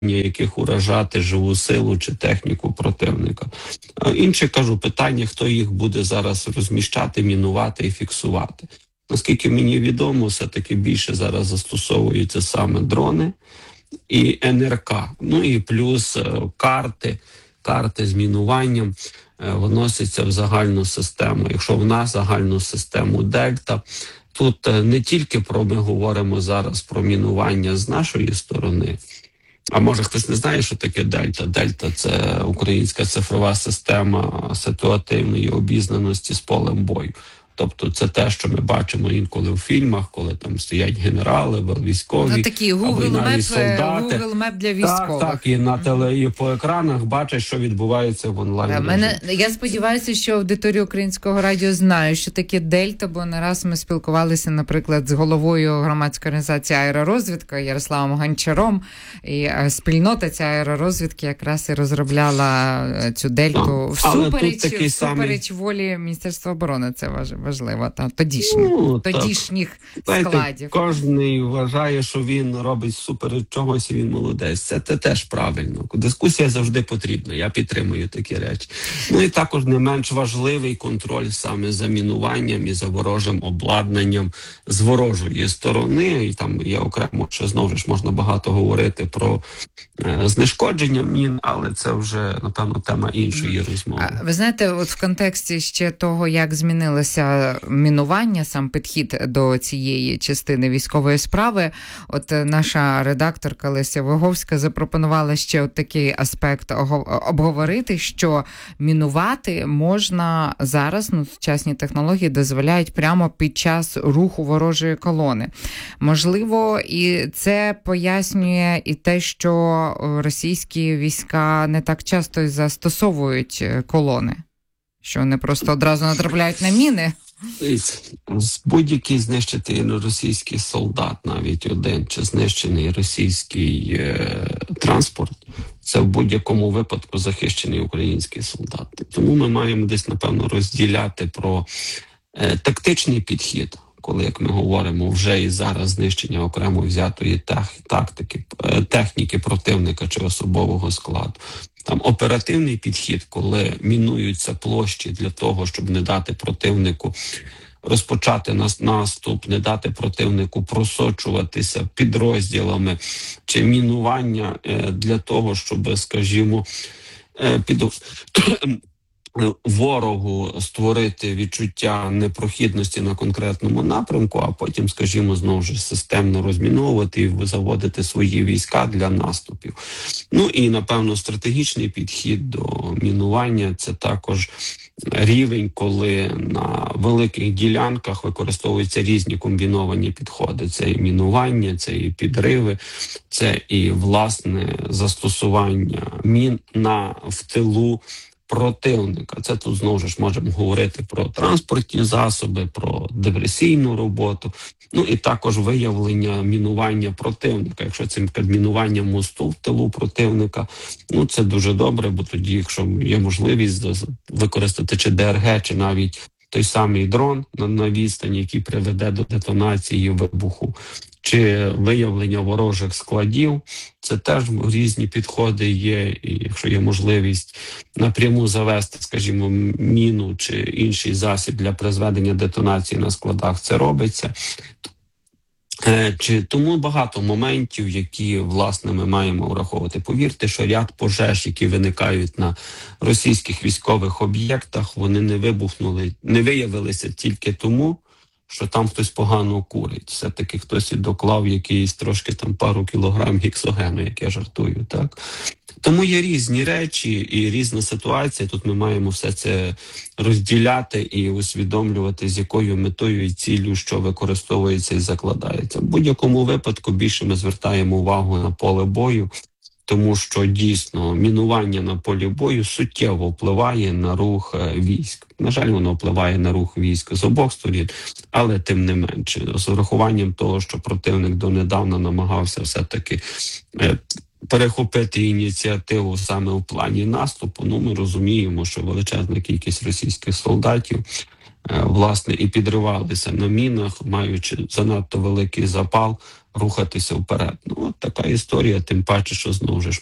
яких уражати живу силу чи техніку противника. Інше, кажу, питання, хто їх буде зараз розміщати, мінувати і фіксувати. Наскільки мені відомо, все-таки більше зараз застосовуються саме дрони і НРК. Ну і плюс карти з мінуванням вносяться в загальну систему. Якщо в нас загальну систему Дельта, тут не тільки ми говоримо зараз про мінування з нашої сторони, а може хтось не знає, що таке Дельта. Дельта – це українська цифрова система ситуативної обізнаності з полем бою. Тобто це те, що ми бачимо інколи в фільмах, коли там стоять генерали, військові, такі Google Map для військових. Так, і по екранах бачать, що відбувається в онлайн. Я сподіваюся, що аудиторія Українського радіо знає, що таке Дельта, бо не раз ми спілкувалися, наприклад, з головою громадської організації «Аеророзвідка» Ярославом Гончаром, і спільнота ця аеророзвідки якраз і розробляла цю Дельту всупереч волі Міністерства оборони. Це важливо, тодішніх складів. Кожен вважає, що він робить супереч чогось, і він молодець. Це теж правильно. Дискусія завжди потрібна, я підтримую такі речі. Ну і також не менш важливий контроль саме за мінуванням і за ворожим обладнанням з ворожої сторони. І там є окремо, що знову ж можна багато говорити про знешкодження мін, але це вже, напевно, тема іншої розмови. Ви знаєте, от в контексті ще того, як змінилося мінування, сам підхід до цієї частини військової справи, от наша редакторка Леся Воговська запропонувала ще от такий аспект обговорити, що мінувати можна зараз, сучасні технології дозволяють прямо під час руху ворожої колони. Можливо, і це пояснює і те, що російські війська не так часто застосовують колони, що вони просто одразу натрапляють на міни. Будь-який знищений російський солдат, навіть один, чи знищений російський транспорт, це в будь-якому випадку захищений український солдат. Тому ми маємо десь, напевно, розділяти про тактичний підхід, коли, як ми говоримо, вже і зараз знищення окремо взятої техніки противника чи особового складу. Там оперативний підхід, коли мінуються площі для того, щоб не дати противнику розпочати наступ, не дати противнику просочуватися підрозділами, чи мінування для того, щоб, скажімо, ворогу створити відчуття непрохідності на конкретному напрямку, а потім, скажімо, знову ж системно розміновувати і заводити свої війська для наступів. Ну і, напевно, стратегічний підхід до мінування – це також рівень, коли на великих ділянках використовуються різні комбіновані підходи. Це і мінування, це і підриви, це і, власне, застосування мін в тилу противника. Це тут знову ж можемо говорити про транспортні засоби, про диверсійну роботу, ну і також виявлення мінування противника. Якщо це мінування мосту в тилу противника, ну це дуже добре, бо тоді, якщо є можливість використати чи ДРГ, чи навіть той самий дрон на відстані, який приведе до детонації вибуху, чи виявлення ворожих складів, це теж різні підходи є, і якщо є можливість напряму завести, скажімо, міну чи інший засіб для призведення детонації на складах, це робиться. Тому багато моментів, які, власне, ми маємо враховувати. Повірте, що ряд пожеж, які виникають на російських військових об'єктах, вони не виявилися тільки тому, що там хтось погано курить. Все-таки хтось і доклав якийсь трошки там пару кілограм гексогену, як я жартую, так? Тому є різні речі і різна ситуація. Тут ми маємо все це розділяти і усвідомлювати, з якою метою і ціллю, що використовується і закладається. В будь-якому випадку більше ми звертаємо увагу на поле бою, тому що дійсно мінування на полі бою суттєво впливає на рух військ. На жаль, воно впливає на рух військ з обох сторін, але тим не менше, з урахуванням того, що противник донедавна намагався все-таки перехопити ініціативу саме у плані наступу, ну ми розуміємо, що величезна кількість російських солдатів власне і підривалися на мінах, маючи занадто великий запал рухатися вперед. Ну, от така історія, тим паче, що знову ж